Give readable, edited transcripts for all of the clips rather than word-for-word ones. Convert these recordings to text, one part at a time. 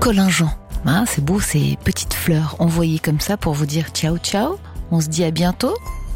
Collingeant. Hein, c'est beau, ces petites fleurs envoyées comme ça pour vous dire ciao ciao. On se dit à bientôt.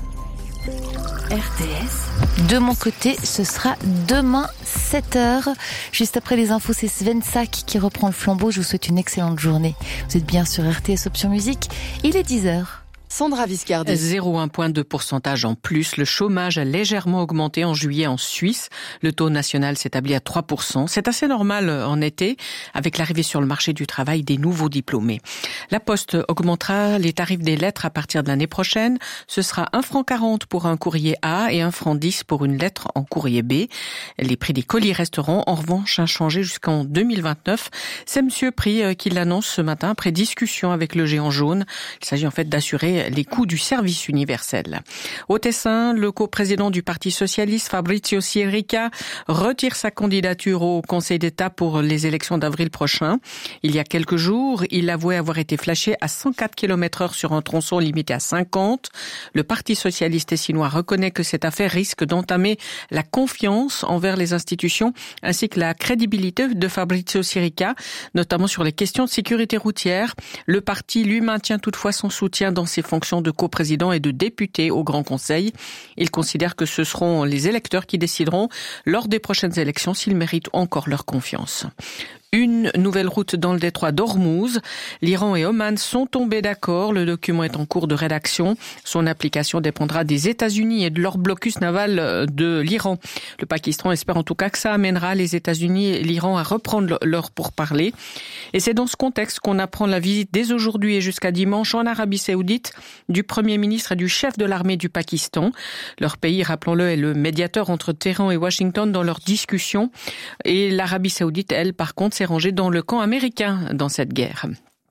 RTS. De mon côté, ce sera demain 7h. Juste après les infos, c'est Sven Sack qui reprend le flambeau. Je vous souhaite une excellente journée. Vous êtes bien sur RTS Option Musique. Il est 10h. Sandra Viscardi. 0,1 point de pourcentage en plus. Le chômage a légèrement augmenté en juillet en Suisse. Le taux national s'établit à 3%. C'est assez normal en été, avec l'arrivée sur le marché du travail des nouveaux diplômés. La Poste augmentera les tarifs des lettres à partir de l'année prochaine. Ce sera 1,40 € pour un courrier A et 1,10 € pour une lettre en courrier B. Les prix des colis resteront en revanche inchangés jusqu'en 2029. C'est Monsieur Prix qui l'annonce ce matin après discussion avec le géant jaune. Il s'agit en fait d'assurer les coûts du service universel. Au Tessin, le coprésident du Parti socialiste, Fabrizio Sierrica, retire sa candidature au Conseil d'État pour les élections d'avril prochain. Il y a quelques jours, il avouait avoir été flashé à 104 km/h sur un tronçon limité à 50. Le Parti socialiste tessinois reconnaît que cette affaire risque d'entamer la confiance envers les institutions ainsi que la crédibilité de Fabrizio Sierrica, notamment sur les questions de sécurité routière. Le parti lui maintient toutefois son soutien dans ses fonctions de coprésident et de député au Grand Conseil. Il considère que ce seront les électeurs qui décideront lors des prochaines élections s'ils méritent encore leur confiance. Une nouvelle route dans le détroit d'Ormuz. L'Iran et Oman sont tombés d'accord. Le document est en cours de rédaction. Son application dépendra des États-Unis et de leur blocus naval de l'Iran. Le Pakistan espère en tout cas que ça amènera les États-Unis et l'Iran à reprendre leur pourparlers. Et c'est dans ce contexte qu'on apprend la visite dès aujourd'hui et jusqu'à dimanche en Arabie Saoudite du Premier ministre et du chef de l'armée du Pakistan. Leur pays, rappelons-le, est le médiateur entre Téhéran et Washington dans leurs discussions. Et l'Arabie Saoudite, elle, par contre, s'est rangée dans le camp américain dans cette guerre.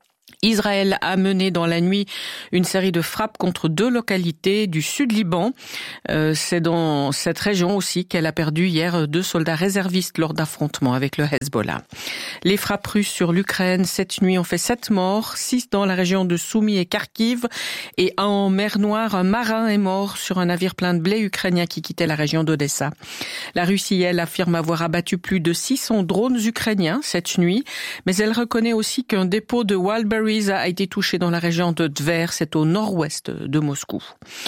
Israël a mené dans la nuit une série de frappes contre 2 localités du sud Liban. C'est dans cette région aussi qu'elle a perdu hier 2 soldats réservistes lors d'affrontements avec le Hezbollah. Les frappes russes sur l'Ukraine cette nuit ont fait 7 morts, 6 dans la région de Soumy et Kharkiv. Et en mer Noire, un marin est mort sur un navire plein de blé ukrainien qui quittait la région d'Odessa. La Russie, elle, affirme avoir abattu plus de 600 drones ukrainiens cette nuit, mais elle reconnaît aussi qu'un dépôt de Walbury a été touché dans la région de Tver, c'est au nord-ouest de Moscou.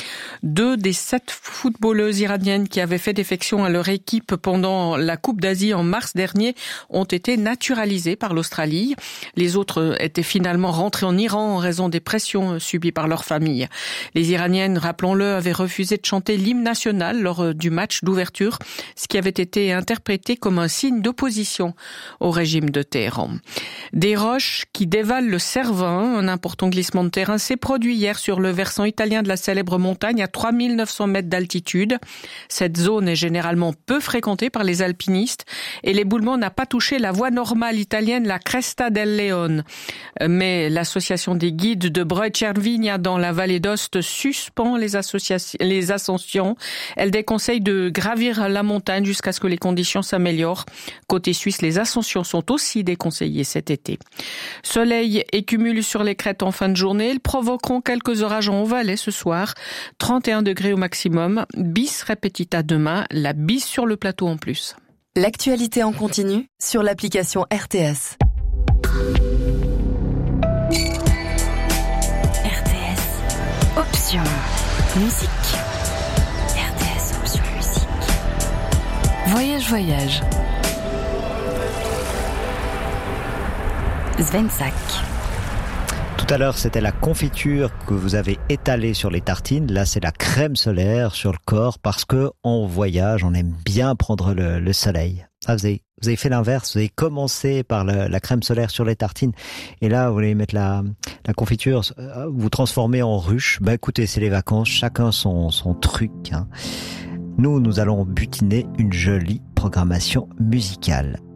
2 des 7 footballeuses iraniennes qui avaient fait défection à leur équipe pendant la Coupe d'Asie en mars dernier ont été naturalisées par l'Australie. Les autres étaient finalement rentrées en Iran en raison des pressions subies par leur famille. Les Iraniennes, rappelons-le, avaient refusé de chanter l'hymne national lors du match d'ouverture, ce qui avait été interprété comme un signe d'opposition au régime de Téhéran. Des roches qui dévalent le Cervin. Un important glissement de terrain s'est produit hier sur le versant italien de la célèbre montagne à 3900 mètres d'altitude. Cette zone est généralement peu fréquentée par les alpinistes et l'éboulement n'a pas touché la voie normale italienne, la Cresta del Leone. Mais l'association des guides de Breuil-Cervinia dans la vallée d'Ost suspend les ascensions. Elle déconseille de gravir la montagne jusqu'à ce que les conditions s'améliorent. Côté suisse, les ascensions sont aussi déconseillées cet été. Soleil et cumul sur les crêtes en fin de journée. Ils provoqueront quelques orages en Haut-Valais ce soir. 31 degrés au maximum. Bis repetita demain. La bise sur le plateau en plus. L'actualité en continu sur l'application RTS. RTS Option Musique. RTS Option Musique. Voyage. Sven Sack. Tout à l'heure, c'était la confiture que vous avez étalée sur les tartines. Là, c'est la crème solaire sur le corps parce que en voyage, on aime bien prendre le soleil. Ah, vous avez fait l'inverse. Vous avez commencé par la crème solaire sur les tartines. Et là, vous voulez mettre la confiture, vous transformez en ruche. Bah, écoutez, c'est les vacances. Chacun son truc, hein. Nous allons butiner une jolie programmation musicale.